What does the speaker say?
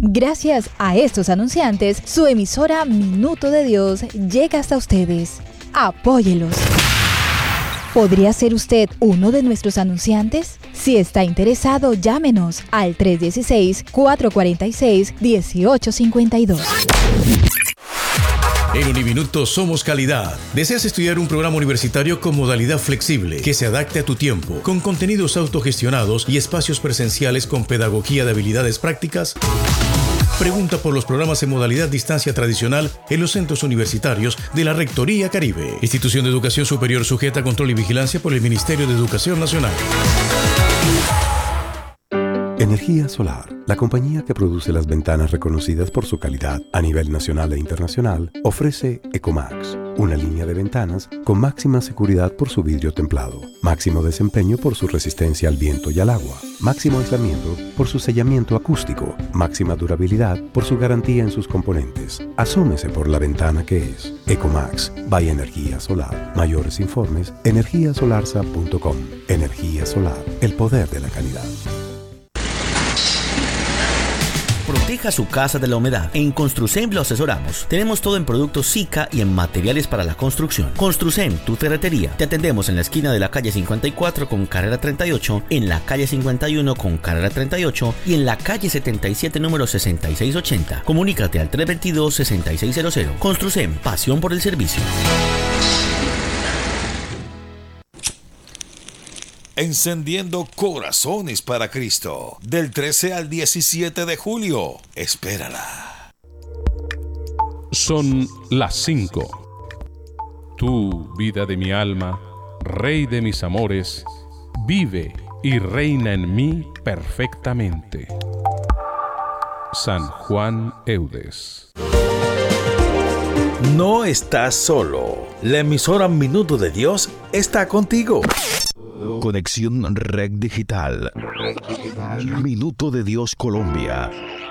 Gracias a estos anunciantes, su emisora Minuto de Dios llega hasta ustedes. Apóyelos. ¿Podría ser usted uno de nuestros anunciantes? Si está interesado, llámenos al 316-446-1852. En Uniminuto somos calidad. ¿Deseas estudiar un programa universitario con modalidad flexible que se adapte a tu tiempo, con contenidos autogestionados y espacios presenciales con pedagogía de habilidades prácticas? Pregunta por los programas en modalidad distancia tradicional en los centros universitarios de la Rectoría Caribe, institución de educación superior sujeta a control y vigilancia por el Ministerio de Educación Nacional. Energía Solar, la compañía que produce las ventanas reconocidas por su calidad a nivel nacional e internacional, ofrece Ecomax, una línea de ventanas con máxima seguridad por su vidrio templado, máximo desempeño por su resistencia al viento y al agua, máximo aislamiento por su sellamiento acústico, máxima durabilidad por su garantía en sus componentes. Asómese por la ventana que es. Ecomax, by Energía Solar. Mayores informes, energiasolarsa.com. Energía Solar, el poder de la calidad. Proteja su casa de la humedad. En Construcem lo asesoramos. Tenemos todo en productos Sika y en materiales para la construcción. Construcem, tu ferretería. Te atendemos en la esquina de la calle 54 con carrera 38, en la calle 51 con carrera 38 y en la calle 77 número 6680. Comunícate al 322-6600. Construcem, pasión por el servicio. Encendiendo corazones para Cristo, del 13 al 17 de julio. Espérala. Son las 5. Tú, vida de mi alma, Rey de mis amores, vive y reina en mí perfectamente. San Juan Eudes. No estás solo. La emisora Minuto de Dios está contigo. Conexión Red Digital. Minuto de Dios Colombia.